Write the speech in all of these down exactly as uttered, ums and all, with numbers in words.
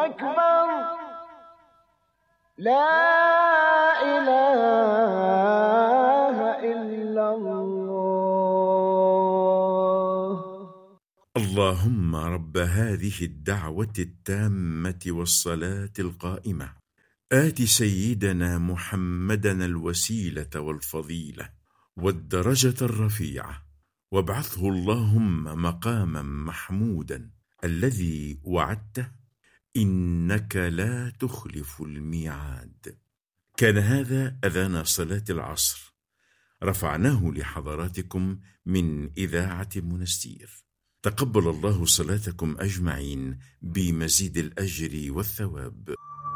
أكبر لا إله إلا الله. اللهم رب هذه الدعوة التامة والصلاة القائمة آت سيدنا محمدًا الوسيلة والفضيلة والدرجة الرفيعة وابعثه اللهم مقامًا محمودًا الذي وعدته إنك لا تخلف الميعاد. كان هذا أذان صلاة العصر، رفعناه لحضراتكم من إذاعة منستير. تقبل الله صلاتكم أجمعين بمزيد الأجر والثواب.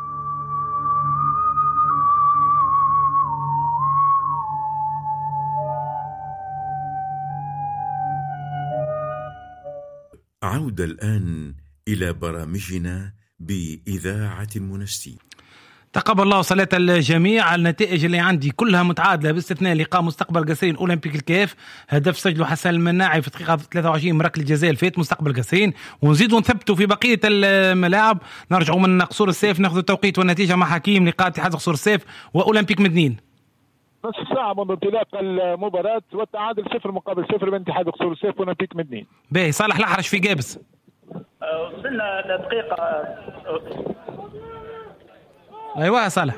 عودة الآن إلى برامجنا بإذاعة منستير. تقبل الله صلاة الجميع. النتائج اللي عندي كلها متعادلة باستثناء لقاء مستقبل قصرين أولمبيك الكاف، هدف سجله حسن المناعي في دقيقة ثلاثة وعشرين من ركلة الجزاء الفات مستقبل قصرين، ونزيدوا نثبتوا في بقية الملاعب. نرجعوا من قصور السيف ناخذ التوقيت والنتيجة مع حكيم لقاء اتحاد قصور السيف وأولمبيك مدنين. نصف ساعة منذ انطلاق المباراة والتعادل صفر مقابل صفر بين اتحاد قصور السيف وأولمبيك مدنين. باهي صالح الأحرش في جابس. وصلنا لدقيقة. أيوة يا صالح.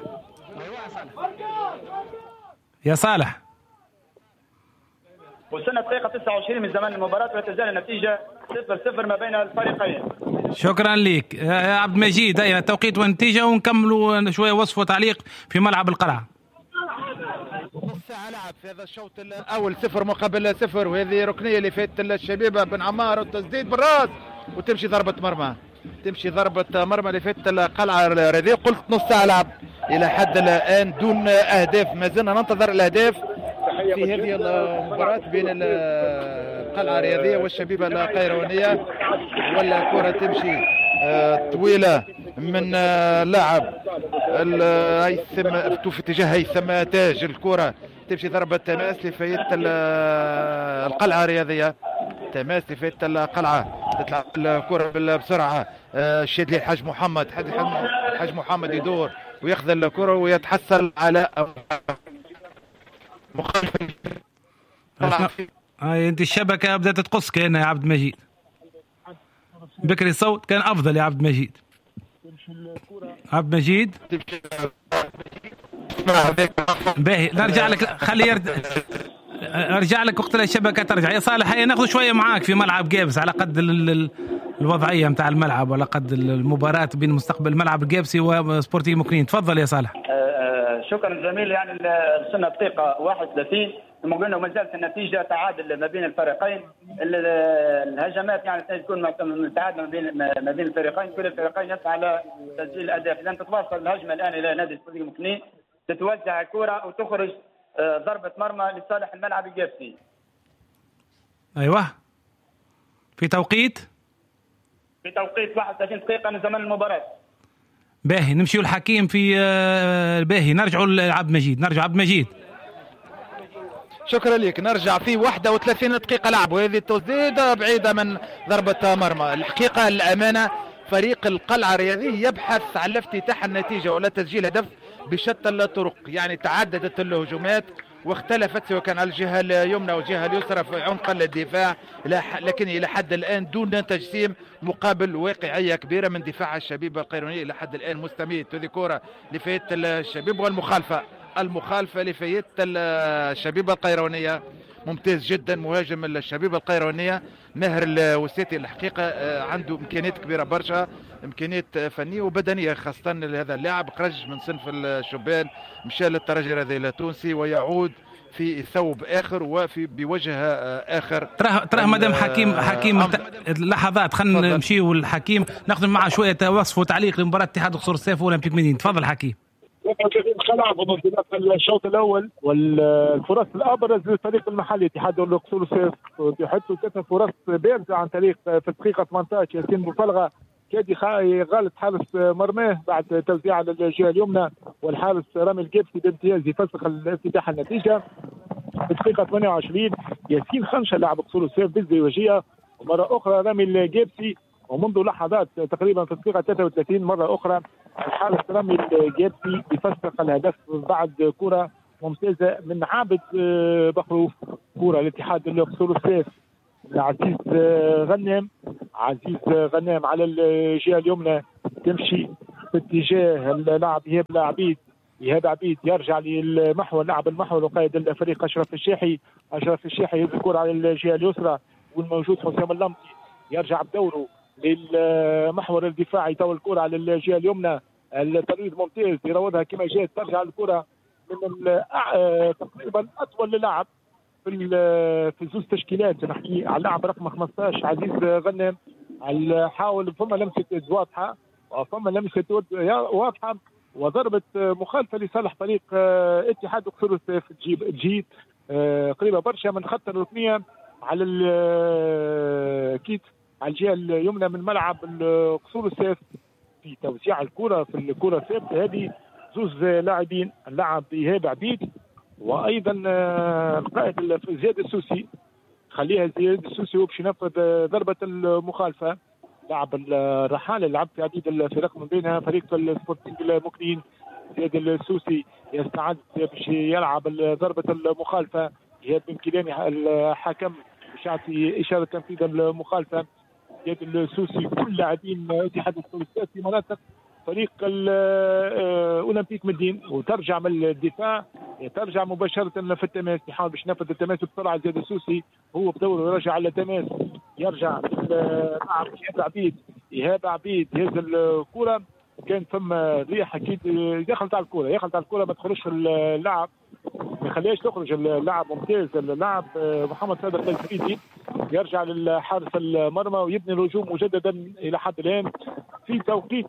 يا صالح وصلنا دقيقة تسعة وعشرين من زمان المباراة ولا تزال النتيجة صفر صفر ما بين الفريقين. شكرا لك يا عبد المجيد. أي التوقيت والنتيجة ونكملوا شوية وصف وتعليق في ملعب القلعة. نص ساعة لعب في هذا الشوط الأول صفر مقابل صفر، وهذه ركنية اللي فات الشبيبة بن عمار والتسديد بالراس وتمشي ضربة مرمى تمشي ضربة مرمى اللي فات القلعة الرياضية. قلت نص ساعة لعب إلى حد الآن دون أهداف، ما زلنا ننتظر الأهداف في هذه المباراة بين القلعة الرياضية والشبيبة القيروانية. ولا كرة تمشي طويلة من لاعب هيثم في اتجاه هيثم تاج، الكرة تمشي ضربة تماس لفايت القلعة الرياضية، تماس لفايت القلعة، تطلع الكرة بسرعة. الشادلي الحاج محمد الحاج محمد يدور وياخذ الكرة ويتحصل على مخالف. هاي انت الشبكة بدأت تقص كأنها يا عبد المجيد. بكري الصوت كان أفضل يا عبد المجيد. عبد المجيد باهي نرجع لك، خلي يرد... ارجع لك وقت الشبكة ترجع. يا صالح هيا ناخذ شوية معاك في ملعب جابس على قد ال... الوضعية متاع الملعب وعلى قد المباراة بين مستقبل الملعب الجابسي وسبورتيف مكنين. تفضل يا صالح. شكرا جميل. يعني وصلنا دقيقة واحد وثلاثين قلنا وما زالت النتيجة تعادل ما بين الفريقين. الهجمات يعني تكون متعادلة ما بين ما بين الفريقين، كل الفريقين يسعى على تسجيل الأهداف. لن تتواصل الهجمة الآن إلى نادي سبورتيف مكنين، تتوزع الكرة وتخرج ضربة مرمى لصالح الملعب الجابسي. أيوة في توقيت في توقيت واحد وثلاثين دقيقة من زمن المباراة. باهي نمشي الحكيم في باهي نرجعوا لعبد المجيد. نرجع عبد المجيد. شكرا لك. نرجع في واحد وثلاثين دقيقة لعب وهذه التسديدة بعيدة من ضربة مرمى. الحقيقة الأمانة فريق القلعة الرياضي يبحث عن افتتاح النتيجة ولا تسجيل هدف بشتى الطرق، يعني تعددت الهجومات واختلفت سواء كان على الجهة اليمنى والجهة اليسرى في عمق الدفاع، لكن إلى حد الآن دون تجسيم مقابل واقعية كبيرة من دفاع الشبيبة القيروانية. إلى حد الآن مستميت هذه كرة لفايت الشبيب والمخالفة المخالفة لفايت الشبيبة القيروانية. ممتاز جدا مهاجم الشبيبة القيروانية ماهر الوسيتي، الحقيقة عنده إمكانيات كبيرة برشا، إمكانيات فنية وبدنية خاصة لهذا اللاعب. خرج من صنف الشبان مشى للترجي الرياضي التونسي ويعود في ثوب آخر وفي بوجه آخر. تراه تراه مدام حكيم حكيم لحظات خلينا نمشي والحكيم ناخذ معه شوية وصف وتعليق لمباراة اتحاد قصور السيف وأولمبيك مدينة. تفضل حكيم. خلع في الشوط الاول والفرص الابرز للفريق المحلي اتحاد قصور السيف، يحطوا ثلاث فرص بارزه عن طريق في الدقيقه ثمانية عشر ياسين بوفلغه كاد يغالط حارس مرماه بعد توزيع على الجهه اليمنى، والحارس رامي الجبسي بامتياز يفسخ الافتتاح النتيجه. في الدقيقه ثمانية وعشرين ياسين خمشه لاعب قصور السيف بالزواجيه، ومره اخرى رامي الجبسي ومنذ لحظات تقريبا في الدقيقه ثلاثة وثلاثين مره اخرى الحارس رامي الجابسي يفسخ الهدف بعد كره ممتازه من عابد بخروف، كره الاتحاد القصور السيف عزيز غنام. عزيز غنام على الجهه اليمنى تمشي في اتجاه اللاعب ايهاب عبيد. ايهاب عبيد يرجع للمحور، لاعب المحور وقائد الفريق اشرف الشيحي. اشرف الشيحي يذكر على الجهه اليسرى والموجود حسام اللمطي يرجع بدوره للمحور الدفاعي. تو الكره على الجهه اليمنى، الترويض ممتاز يروضها كما جاءت، ترجع الكره من تقريبا اطول لاعب في في زوج تشكيلات، نحكي على اللاعب رقم خمسة عشر عزيز غنام. حاول فما لمسه واضحه وفما لمسه واضحه وضربه مخالفه لصالح فريق اتحاد قصور السيف تجيب تجي قريبه برشا من خط الركنيه على اكيد على الجهه اليمنى من ملعب قصور السيف. في توزيع الكره في الكره الثابته هذه زوز لاعبين، اللاعب ايهاب عبيد وايضا القائد زياد السوسي. خليها زياد السوسي هو باش ينفذ ضربه المخالفه. لاعب الرحاله اللي لعب في عديد الفرق من بينها فريق السبورتنج المكنين. زياد السوسي يستعد باش يلعب ضربه المخالفه. ايهاب بن كيلاني الحكم باش يعطي اشاره تنفيذ المخالفه. زياد السوسي كل لاعبين اتحاد السويسات في مناطق فريق الاولمبيك مدين، وترجع من الدفاع ترجع مباشره في التماس، يحاول باش ينفذ التماس بسرعه. زياد السوسي هو بدوره يرجع على التماس، يرجع مع ايهاب عبيد. ايهاب عبيد هز الكره، كان ثم ريح اكيد دخلت على الكره، دخلت على الكره ما تخرجش اللاعب، ما يخليهاش تخرج اللاعب. ممتاز اللاعب محمد صادق الفريدي، يرجع للحارس المرمى ويبني الهجوم مجددا الى حد الان في توقيت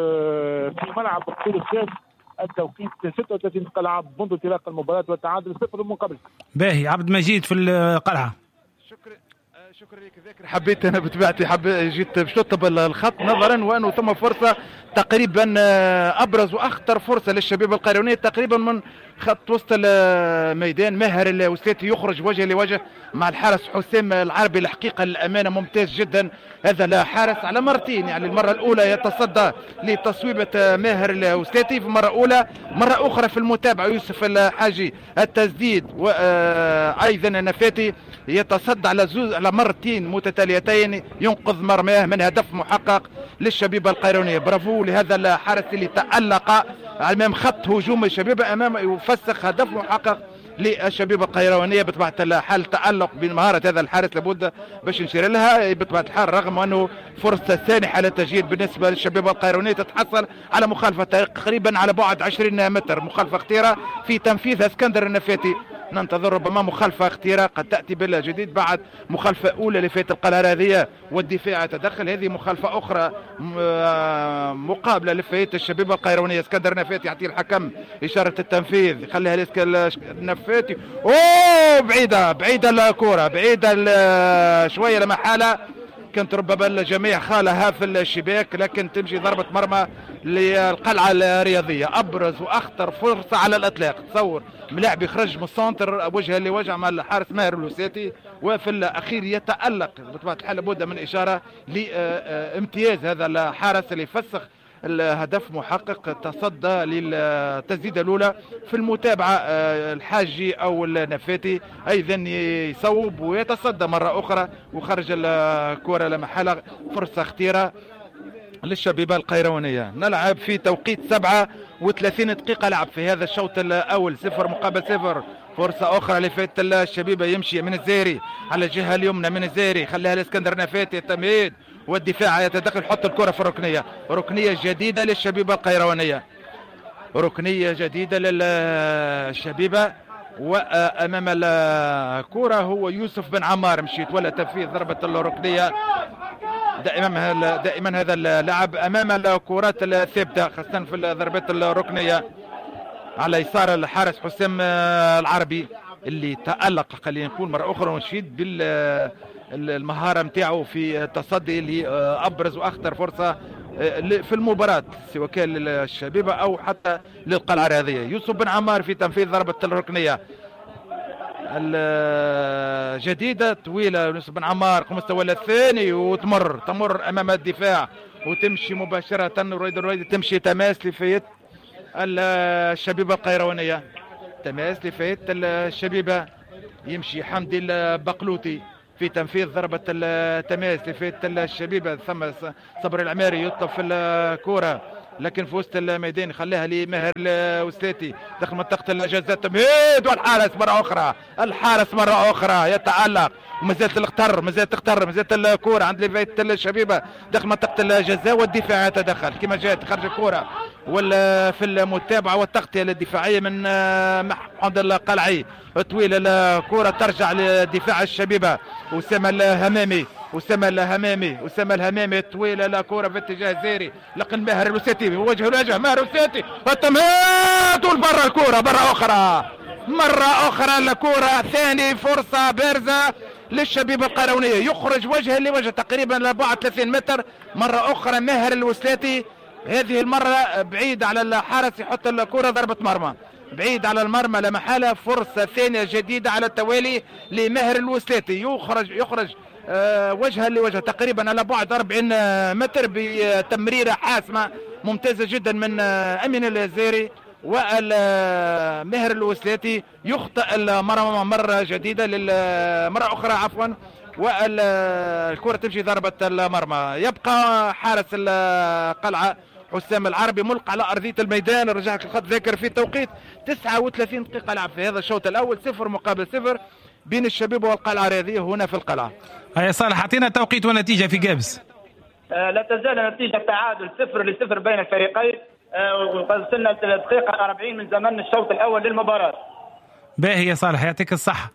في ملعب قصور السيف. التوقيت ستة وثلاثين دقيقة لعب منذ انطلاق المباراة والتعادل صفر من قبل. باهي عبد المجيد في القلعة. شكرا شكرا لك ذاكر. حبيت انا بطبيعتي حب جيت باش نطب الخط نظرا وانه ثم فرصه تقريبا ابرز واخطر فرصه للشبيبه القيروانيه تقريبا من خط وسط الميدان. ماهر الوسلاتي يخرج وجه لوجه مع الحارس حسام العربي. الحقيقه الامانه ممتاز جدا هذا الحارس على مرتين، يعني المره الاولى يتصدى لتصويبه ماهر الوسلاتي في مره اولى، مره اخرى في المتابعه يوسف الحاجي التسديد، وايضا نفاتي يتصدى على زوز على مرتين متتاليتين ينقذ مرماه من هدف محقق للشبيبه القيروانيه. برافو لهذا الحارس اللي تألق امام خط هجوم الشبيبه امام يفسخ هدف محقق للشبيبه القيروانيه. بطبيعه الحال تألق بمهاره هذا الحارس لابد باش نشير لها بطبيعه الحال، رغم انه فرصه سانحه للتسجيل بالنسبه للشبيبه القيروانيه تتحصل على مخالفه تقريبا على بعد عشرين متر، مخالفه خطيره في تنفيذها اسكندر النفاتي. ننتظر ربما مخالفه خطيره قد تاتي بالجديد بعد مخالفه اولى لفات القلعراديه والدفاع يتدخل. هذه مخالفه اخرى مقابله لفات الشبيبه القيروانيه. اسكندر النفاتي يعطي الحكم اشاره التنفيذ، يخليها النفاتي. اوه بعيده بعيده الكره، بعيده شويه لمحاله، كانت ربما الجميع خالها في الشباك، لكن تمشي ضربة مرمى للقلعة الرياضية. أبرز وأخطر فرصة على الإطلاق. تصور ملاعب يخرج من السنتر وجها لوجه مع الحارس ماهر الوساتي، وفي الأخير يتألق بطبيعة الحال. لابد من إشارة لامتياز هذا الحارس اللي فسخ الهدف محقق، تصدى للتسديده الاولى في المتابعه. الحاجي او النفاتي ايضا يصوب ويتصدى مره اخرى وخرج الكره لمحله. فرصه خطيره للشبيبه القيروانيه. نلعب في توقيت سبعة وثلاثين دقيقه لعب في هذا الشوط الاول، صفر مقابل صفر. فرصة أخرى لفات الشبيبة، يمشي من الزيري على الجهة اليمنى، من الزيري خليها الاسكندر نفاتي التمهيد والدفاع يتدخل، حط الكرة في الركنية. ركنية جديدة للشبيبة القيروانية، ركنية جديدة للشبيبة. وأمام الكرة هو يوسف بن عمار مشيت ولا تنفيذ ضربة الركنية. دائما دائما هذا اللاعب أمام الكرات الثابتة خاصة في ضربات الركنية على يسار الحارس حسام العربي اللي تألق خلينا نقول مرة أخرى ونشيد بالمهارة متاعه في التصدي لأبرز وأخطر فرصة في المباراة سواء كان للشبيبة أو حتى للقلعة الرياضية. يوسف بن عمار في تنفيذ ضربة الركنية. الجديدة طويلة يونس بن عمار المستوى الثاني وتمر تمر أمام الدفاع وتمشي مباشرة رويدا رويدا تمشي تماس لفيت الشبيبة القيروانية تماس لفيت الشبيبة يمشي حمدي البقلوطي في تنفيذ ضربة التماس لفيت الشبيبة ثم صبري العماري يطلب في الكرة لكن في وسط الميدان خلاها لماهر الوسلاتي داخل منطقة الجزاء تمهيد والحارس مرة أخرى الحارس مرة أخرى يتعلق ومازالت الخطر مازالت تختر مازالت الكرة عند لفايت الشبيبة داخل منطقة الجزاء والدفاع يتدخل كما جاءت خرج الكرة ولا في المتابعة والتغطية الدفاعية من محمد القلعي طويلة الكرة ترجع لدفاع الشبيبة أسامة الهمامي أسامة الهمامي أسامة الهمامي طويلة لا كرة في اتجاه زيري لكن ماهر الوساتي وجهه لوجه ماهر الوساتي التمهيد والبرة الكرة مرة أخرى مرة أخرى الكرة ثاني فرصة بارزة للشبيبة القيروانية يخرج وجها لوجه تقريبا لبعد ثلاثين متر مرة أخرى ماهر الوساتي هذه المرة بعيد على الحارس يحط الكرة ضربة مرمى بعيد على المرمى لا محالة فرصة ثانية جديدة على التوالي لماهر الوسلاتي يخرج يخرج أه وجها لوجه تقريبا على بعد أربعين متر بتمريرة حاسمة ممتازة جدا من أمين الجزائري والماهر الوسلاتي يخطئ المرمى مرة جديدة للمرة أخرى عفوا والكرة تمشي ضربة المرمى يبقى حارس القلعة حسام العربي ملقى على أرضية الميدان رجعك الخط ذاكر في توقيت تسعة وثلاثين دقيقة لعب في هذا الشوط الأول صفر مقابل صفر بين الشبيبة والقلعة الرياضية هنا في القلعة. هيا صالح اعطينا توقيت ونتيجة في جابس. آه لا تزال نتيجة تعادل صفر لصفر بين الفريقين آه وقد وصلنا الدقيقة أربعين من زمن الشوط الأول للمباراة. باهي يا صالح يعطيك الصحة.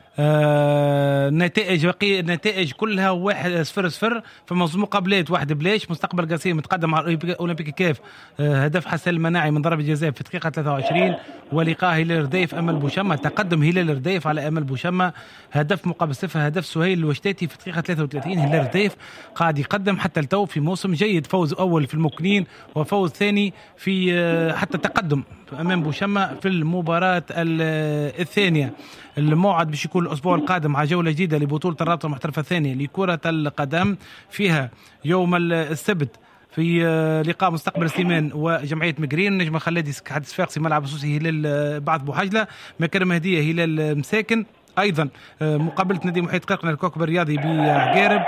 آه نتائج بقي النتائج كلها واحد صفر صفر فما مقابلات واحد بلاش مستقبل قاسم متقدم على اولمبيك كاف آه هدف حسن المناعي من ضربة جزاء في الدقيقة ثلاثة وعشرين ولقاء هلال رديف امل بوشمة تقدم هلال رديف على امل بوشمة هدف مقابل صفر هدف سهيل الوشتاتي في الدقيقة ثلاثة وثلاثين هلال رديف قاعد يقدم حتى التو في موسم جيد فوز اول في المكنين وفوز ثاني في آه حتى تقدم امام بوشمة في المباراة الثانية. الموعد باش يكون الاسبوع القادم مع جوله جديده لبطوله الرابطه المحترفه الثانيه لكره القدم فيها يوم السبت في لقاء مستقبل سليمان وجمعيه مقرين نجم خلادي حدث فاقسي ملعب السوسي هلال بعض بوحجله مكر مهديه هلال مساكن ايضا مقابله نادي محيط قرقنة الكوكب الرياضي بعقارب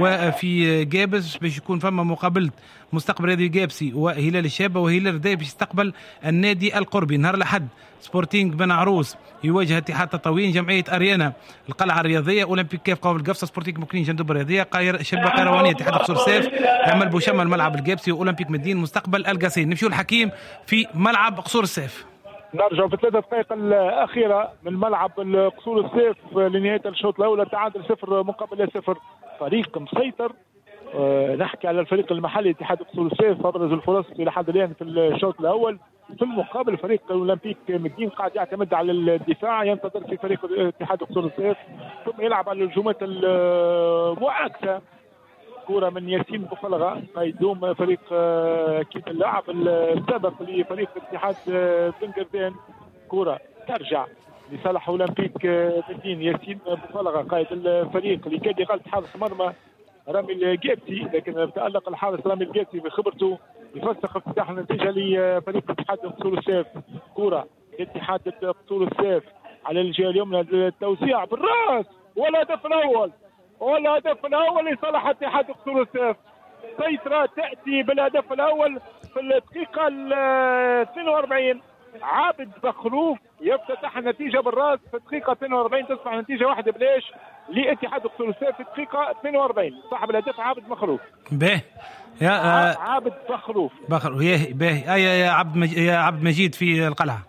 وفي جابس باش يكون فما مقابله مستقبل رياضي جابسي وهلال الشابه وهلال رداي باش يستقبل النادي القربي. نهار الاحد سبورتينغ بن عروس يواجه اتحاد تطاوين جمعيه اريانا القلعه الرياضيه اولمبيك كاف قوم القفصه سبورتينغ مكرين جندوب الرياضيه قاير شبه قيروانيه اتحاد قصور سيف عمل بوشمه الملعب الجابسي واولمبيك مدين مستقبل القاسين. نمشيو الحكيم في ملعب قصور السيف. نرجع في ثلاثة دقائق الأخيرة من ملعب قصور السيف لنهاية الشوط الأول تعادل صفر مقابل صفر فريق مسيطر. أه نحكي على الفريق المحلي اتحاد قصور السيف أبرز الفرص إلى حد الآن في الشوط الأول في المقابل فريق الأولمبيك مدين قاعد يعتمد على الدفاع ينتظر في فريق اتحاد قصور السيف ثم يلعب على الهجومات المعاكسة كرة من ياسين بوفلغة قيدوم فريق كيف اللاعب السابق لفريق اتحاد بن قردان كرة ترجع لصالح اولمبيك مدين ياسين بوفلغة قائد الفريق اللي كان يغلط حارس مرمى رامي الجابسي لكن تألق الحارس رامي الجابسي بخبرته يفسخ افتتاح النتيجة لفريق اتحاد قصور السيف. كرة اتحاد قصور السيف على الجهة اليمنى التوزيع بالراس والهدف الأول والهدف الاول لصالح اتحاد قصور السيف. سيطرة تاتي بالهدف الاول في الدقيقه ال اثنين وأربعين عابد بخروف يفتتح النتيجه بالراس في الدقيقه اثنين وأربعين تصبح النتيجه واحد بلاش لاتحاد قصور السيف في الدقيقه اثنين وأربعين صاحب الهدف عابد بخروف. باهي يا آه عابد بخروف بخروف باهي يا عبد مج... يا عبد مجيد في القلعه.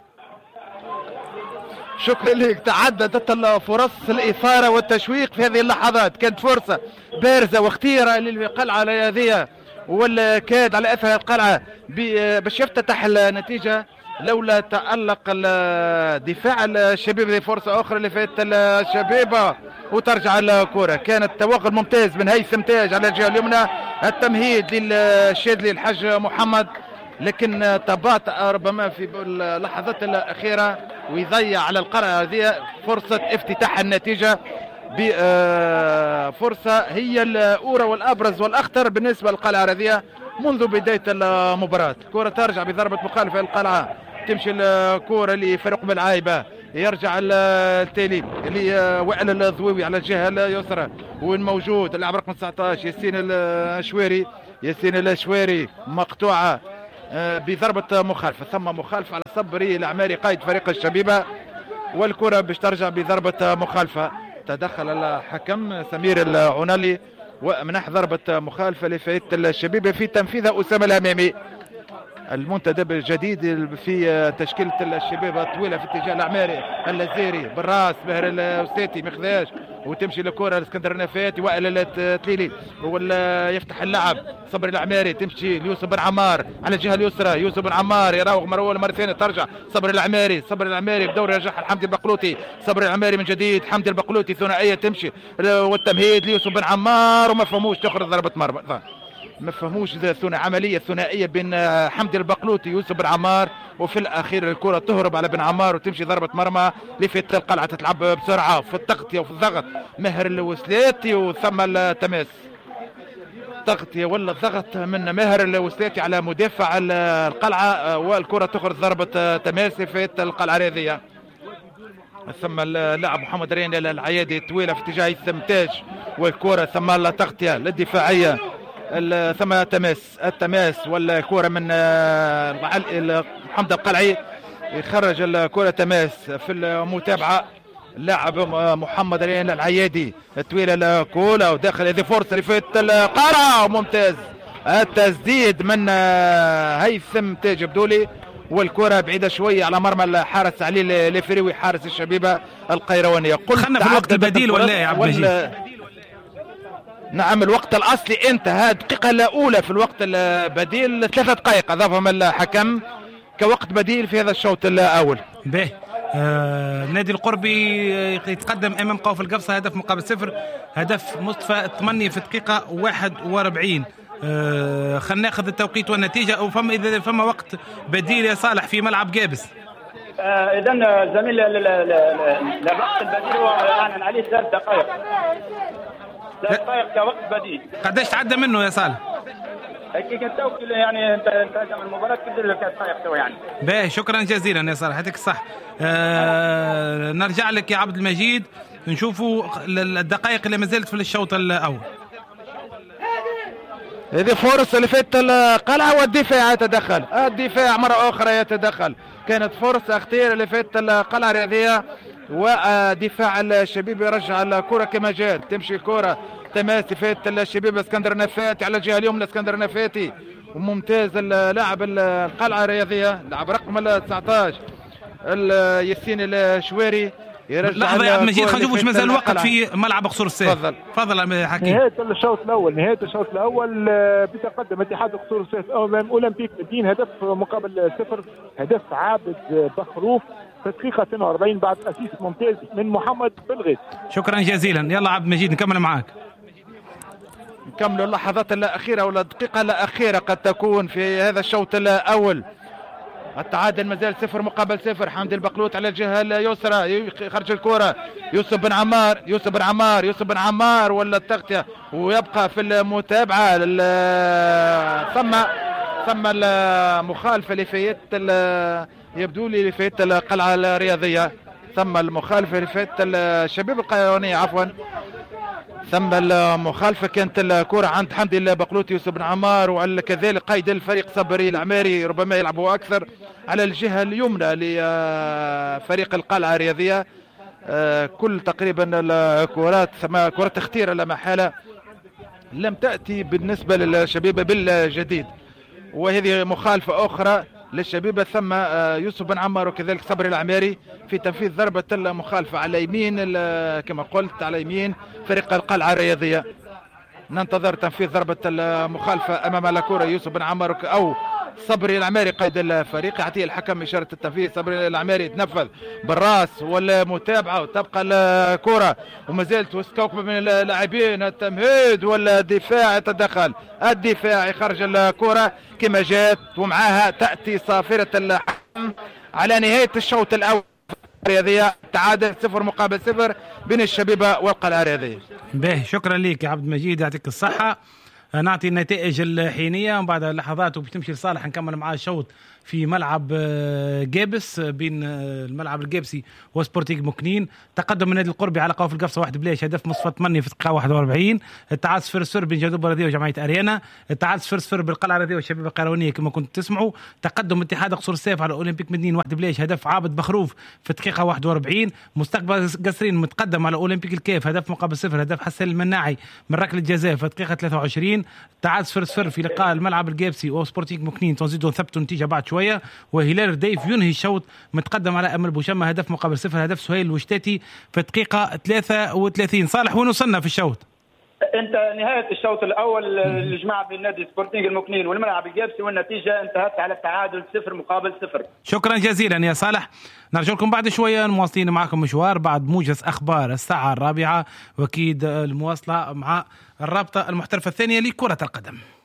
شكرا لك. تعددت الفرص الإثارة والتشويق في هذه اللحظات كانت فرصة بارزة واختيارة للقلعة الرياضية والكاد على أثر القلعة باش يفتتح النتيجة لولا تألق الدفاع الشبيبة. فرصة أخرى لفات الشبيبة وترجع الكرة كانت توغل ممتاز من هيثم تاج على الجهة اليمنى التمهيد للشاذلي الحاج محمد لكن تباطأ ربما في اللحظات الأخيرة ويضيع على القلعة هذه فرصة افتتاح النتيجة بفرصة هي الأولى والأبرز والأخطر بالنسبة للقلعة هذه منذ بداية المباراة. الكرة ترجع بضربة مخالفة القلعة، تمشي الكرة لفريق بالعايبة، يرجع التالي اللي وائل الضويوي على الجهة اليسرى، وين موجود اللاعب رقم تسعة عشر ياسين الشويري. ياسين الشويري مقطوعة بضربة مخالفة، ثم مخالفة على صبري العماري قائد فريق الشبيبة، والكرة باش ترجع بضربة مخالفة. تدخل الحكم سمير العنالي ومنح ضربة مخالفة لفريق الشبيبة في تنفيذها أسامة الهمامي. المنتدب الجديد في تشكيلة الشبيبة طويلة في اتجاه العماري، اللزيري بالراس، ماهر الوساتي مخذاش، وتمشي الكرة لاسكندر نفاتي، وائل التليلي ولا يفتح اللعب صبري العماري، تمشي ليوسف بن عمار على الجهة اليسرى. يوسف بن عمار يراوغ مرة أولى مرة ثانية، ترجع صبري العماري. صبري العماري بدور يرجعها حمدي البقلوطي. صبري العماري من جديد، حمدي البقلوطي، ثنائية تمشي والتمهيد ليوسف بن عمار، وما فهموش تخرج ضربة مرمى. ما فهموش ثنائية عملية ثنائية بين حمدي البقلوطي يوسف بن عمار، وفي الأخير الكرة تهرب على بن عمار وتمشي ضربة مرمى لفت القلعة. تتلعب بسرعة في التغطية وفي الضغط، ماهر الوسلاتي وثم التماس. تغطية ولا ضغط من ماهر الوسلاتي على مدافع القلعة، والكرة تخرج ضربة تماس لفت القلعة الرياضية. ثم اللاعب محمد رين العيادي طويلة في اتجاه الثمتاج، والكرة ثم التغطية للدفاعية ثم تماس التماس والكرة من محمد القلعي، يخرج الكرة تماس في المتابعة اللاعب محمد رين العيادي طويلة الكرة وداخل هذه فرصة لفت القرعة، ممتاز التسديد من هيثم تاج بدولي، والكرة بعيدة شوية على مرمى الحارس علي الفريوي حارس الشبيبة القيروانية. خلنا في الوقت البديل ولا يا عبد المجيد؟ نعم الوقت الأصلي انتهى، الدقيقة الأولى في الوقت البديل، ثلاثة دقائق أضافهم الحكم كوقت بديل في هذا الشوط الأول. به آه نادي القربي يتقدم أمام قوف القفصة هدف مقابل صفر، هدف مصطفى الثمانية في الدقيقة واحد وأربعين. آه خلينا ناخذ التوقيت والنتيجة، وفما إذا فما وقت بديل يا صالح في ملعب جابس. آه إذا زميل الوقت البديل هو أعلن عليه ثلاث دقائق. ثلاث دقائق كوقت بديل. قداش تعدى منه يا صالح؟ هيك التوكل يعني انت تهزم المباراة كل ثلاث دقائق تو يعني. باهي شكرا جزيلا يا صالح، يعطيك الصح. آه نرجع لك يا عبد المجيد، نشوفوا الدقائق اللي ما زالت في الشوط الأول. هذه فرصة اللي فات القلعة والدفاع يتدخل، الدفاع مرة أخرى يتدخل، كانت فرصة اختيار اللي فات القلعة الرياضية، ودفاع الشبيب يرجع الكرة كما جاءت، تمشي الكرة تماس فات الشبيب اسكندر نفاتي على الجهة اليمنى، اسكندر نفاتي وممتاز اللاعب القلعة الرياضية لاعب رقم تسعة عشر ياسين الشويري. لحظة يا عبد المجيد خلينا نشوف واش مازال الوقت في ملعب قصور السيف. تفضل تفضل حكيم. نهاية الشوط الأول نهاية الشوط الأول بتقدم اتحاد قصور السيف أمام أولمبيك مدينة هدف مقابل صفر، هدف عابد بخروف في الدقيقة اثنين وأربعين بعد أسيس ممتاز من محمد بلغيث. شكرا جزيلا. يلا عبد المجيد نكمل معاك. نكمل اللحظات الأخيرة ولا الدقيقة الأخيرة قد تكون في هذا الشوط الأول. التعادل مازال صفر مقابل صفر. حمدي البقلوط على الجهة اليسرى يخرج الكرة، يوسف بن عمار يوسف بن عمار يوسف بن عمار ولا التغطية، ويبقى في المتابعة ثم ثم المخالفة لفيت يبدو لي لفيت القلعة الرياضية، ثم المخالفة لفيت الشبيب القيروانية عفوا، ثم المخالفة كانت الكرة عند حمدي البقلوطي يوسف بن عمار، وكذلك قائد الفريق صبري العماري ربما يلعبوا أكثر على الجهة اليمنى لفريق القلعة الرياضية. كل تقريبا الكرات ثم كرة اختيار لا محالة لم تأتي بالنسبة للشبيبة بالجديد، وهذه مخالفة أخرى للشبيبة. ثم يوسف بن عمار وكذلك صبري العماري في تنفيذ ضربة المخالفة على يمين كما قلت على يمين فريق القلعة الرياضية. ننتظر تنفيذ ضربة المخالفة أمام الكرة يوسف بن عمار أو صبري العماري قائد الفريق، يعطيه الحكم إشارة التنفيذ. صبري العماري يتنفذ بالراس والمتابعة وتبقى الكرة وما زالت وسط من اللاعبين، التمهيد ولا الدفاع يتدخل، الدفاع يخرج الكرة كما جاءت ومعها تأتي صافرة الحكم على نهاية الشوط الأول. الرياضية تعادل صفر مقابل صفر بين الشبيبة والقلعة الرياضية. باهي شكرا لك يا عبد المجيد يعطيك الصحة. نعطي النتائج الحينية ومن بعد لحظات وباش تمشي لصالح نكمل معاه الشوط في ملعب جابس بين الملعب الجابسي وسبورتينغ مكنين. تقدم من نادي القربي على قوافل القفصة واحد بلاش هدف مصطفى تمني في الدقيقة واحد وأربعين. التعادل صفر صفر بين جدوب الرياضية وجمعية أريانا. التعادل صفر صفر بالقلعة الرياضية والشبيبة القيروانية كما كنت تسمعوا. تقدم اتحاد قصور السيف على أولمبيك مدنين واحد بلاش هدف عابد بخروف في الدقيقة واحد وأربعين. مستقبل قصرين متقدم على أولمبيك الكيف هدف مقابل صفر هدف حسن المناعي من ركلة جزاء في الدقيقة ثلاثة وعشرين. تعادل صفر صفر في لقاء الملعب الجابسي وسبورتينغ مكنين تنزيدوا ثبتوا النتيجة بعد شوية. وهلال رديف ينهي الشوط متقدم على أمل بوشمة هدف مقابل صفر هدف سهيل الوشتاتي في الدقيقة ثلاثة وثلاثين. صالح وين وصلنا في الشوط؟ انت نهايه الشوط الاول الجماعه بين نادي سبورتينغ المكنين والملعب الجابسي والنتيجه انتهت على التعادل صفر مقابل صفر. شكرا جزيلا يا صالح. نرجع لكم بعد شويه مواصلين معكم مشوار بعد موجز اخبار الساعه الرابعه واكيد المواصله مع الرابطه المحترفه الثانيه لكره القدم.